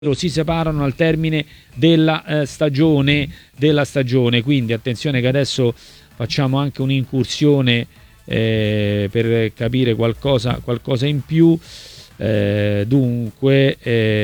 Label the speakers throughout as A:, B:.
A: si separano al termine della stagione, quindi attenzione che adesso facciamo anche un'incursione per capire qualcosa in più. Dunque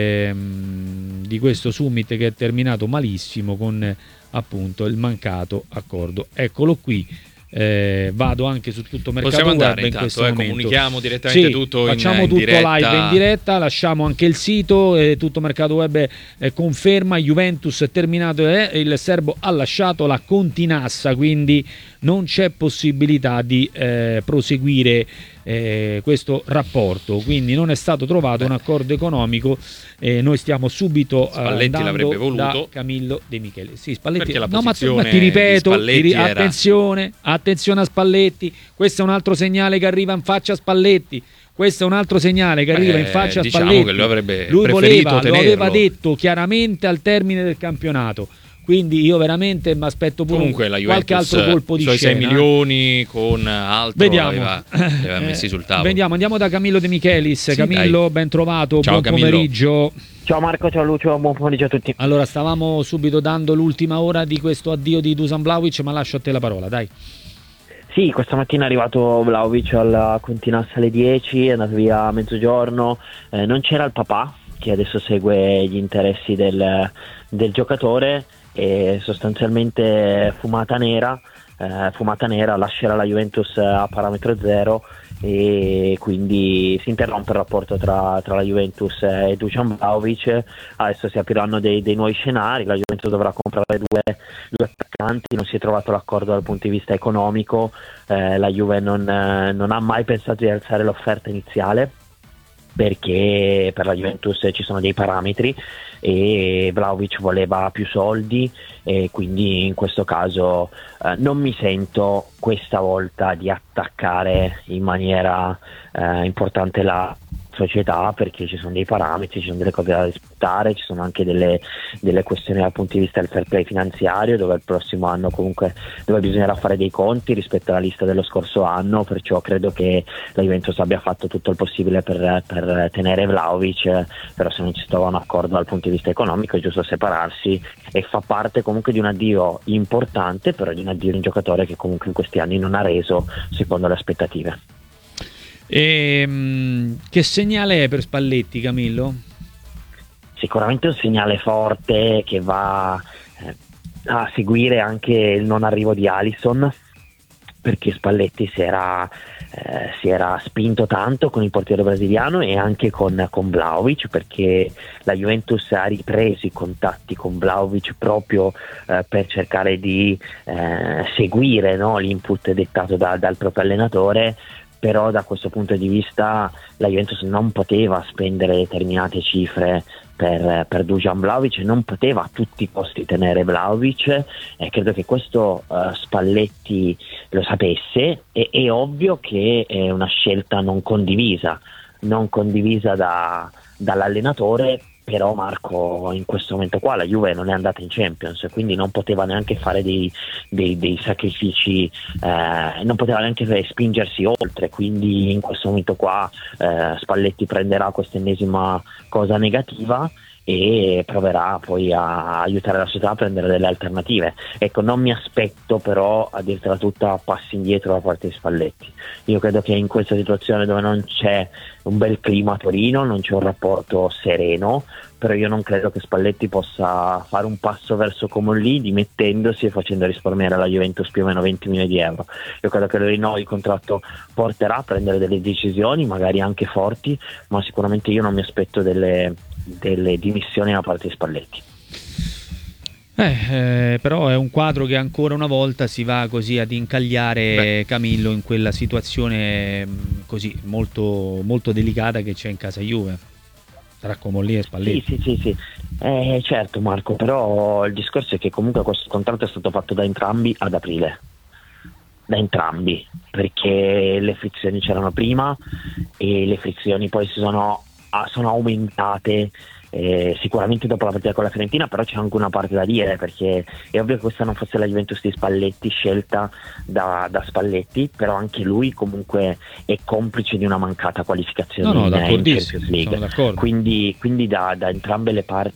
A: di questo summit che è terminato malissimo con appunto il mancato accordo. Eccolo qui. Vado anche su tutto Mercato
B: Possiamo andare
A: Web in
B: intanto,
A: questo momento.
B: comunichiamo direttamente tutto
A: facciamo
B: in
A: tutto
B: diretta.
A: live in diretta, lasciamo anche il sito, tutto Mercato Web conferma, Juventus è terminato, il serbo ha lasciato la Continassa, quindi non c'è possibilità di proseguire questo rapporto, quindi non è stato trovato un accordo economico. Noi stiamo subito
B: Spalletti l'avrebbe voluto
A: da Camillo De Michele. Sì, Spalletti,
B: perché la
A: no, ma
B: posizione
A: ti ripeto,
B: di Spalletti era...
A: attenzione a Spalletti, questo è un altro segnale che arriva in faccia a Spalletti. Questo è un altro segnale che arriva in faccia a Spalletti.
B: Che
A: lui
B: preferito
A: lo
B: tenerlo.
A: aveva detto chiaramente al termine del campionato. Quindi io veramente mi aspetto pure qualche altro colpo di scena.
B: 6 milioni con altro
A: vediamo.
B: li aveva messi sul tavolo.
A: Vediamo, andiamo da Camillo De Michelis.
B: Sì,
A: Camillo,
B: dai.
A: ben trovato,
B: Ciao,
A: buon
B: Camillo.
A: pomeriggio.
C: Ciao Marco, ciao Lucio, buon pomeriggio a tutti.
A: Allora, stavamo subito dando l'ultima ora di questo addio di Dusan Vlahovic, ma lascio a te la parola, dai.
C: Sì, questa mattina è arrivato Vlahovic alla Continassa alle 10, è andato via a mezzogiorno, non c'era il papà che adesso segue gli interessi del giocatore e sostanzialmente fumata nera, lascerà la Juventus a parametro zero e quindi si interrompe il rapporto tra la Juventus e Dusan Vlahovic. Adesso si apriranno dei nuovi scenari, la Juventus dovrà comprare due attaccanti, non si è trovato l'accordo dal punto di vista economico, la Juve non ha mai pensato di alzare l'offerta iniziale perché per la Juventus ci sono dei parametri e Vlahovic voleva più soldi e quindi in questo caso non mi sento questa volta di attaccare in maniera importante la società, perché ci sono dei parametri, ci sono delle cose da rispettare, ci sono anche delle questioni dal punto di vista del fair play finanziario, dove il prossimo anno comunque dove bisognerà fare dei conti rispetto alla lista dello scorso anno, perciò credo che la Juventus abbia fatto tutto il possibile per tenere Vlahovic, però se non ci trova un accordo dal punto di vista economico è giusto separarsi e fa parte comunque di un addio importante, però di un addio di un giocatore che comunque in questi anni non ha reso secondo le aspettative.
A: Che segnale è per Spalletti, Camillo?
C: Sicuramente un segnale forte che va a seguire anche il non arrivo di Alisson, perché Spalletti si era spinto tanto con il portiere brasiliano e anche con Vlahovic, perché la Juventus ha ripreso i contatti con Vlahovic proprio per cercare di seguire, no, l'input dettato dal proprio allenatore. Però da questo punto di vista la Juventus non poteva spendere determinate cifre per Dusan Vlahovic, non poteva a tutti i costi tenere Vlahovic e credo che questo Spalletti lo sapesse. È ovvio che è una scelta non condivisa dall'allenatore, però Marco, in questo momento qua la Juve non è andata in Champions, quindi non poteva neanche fare dei sacrifici, non poteva neanche spingersi oltre, quindi in questo momento qua Spalletti prenderà questa ennesima cosa negativa e proverà poi a aiutare la società a prendere delle alternative. Ecco, non mi aspetto però, a dirtela tutta, passi indietro da parte di Spalletti. Io credo che in questa situazione dove non c'è un bel clima a Torino, non c'è un rapporto sereno, però io non credo che Spalletti possa fare un passo verso come lì dimettendosi e facendo risparmiare alla Juventus più o meno 20 milioni di euro. Io credo che il rinnovo di contratto porterà a prendere delle decisioni magari anche forti, ma sicuramente io non mi aspetto delle dimissioni da parte di Spalletti.
A: Però è un quadro che ancora una volta si va così ad incagliare, Camillo, in quella situazione così molto, molto delicata che c'è in casa Juve tra Comolli e Spalletti.
C: Sì. Certo Marco, però il discorso è che comunque questo contratto è stato fatto da entrambi ad aprile, perché le frizioni c'erano prima e le frizioni poi sono aumentate sicuramente dopo la partita con la Fiorentina, però c'è anche una parte da dire, perché è ovvio che questa non fosse la Juventus di Spalletti, scelta da Spalletti, però anche lui comunque è complice di una mancata qualificazione in Champions League,
A: sono d'accordo.
C: quindi da entrambe le parti